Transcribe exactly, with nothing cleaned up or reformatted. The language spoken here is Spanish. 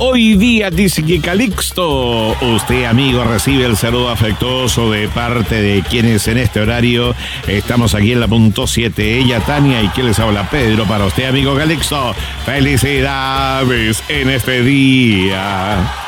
Hoy día dice que Calixto, usted amigo recibe el saludo afectuoso de parte de quienes en este horario estamos aquí en la punto siete, ella Tania y quien les habla Pedro, para usted amigo Calixto, felicidades en este día.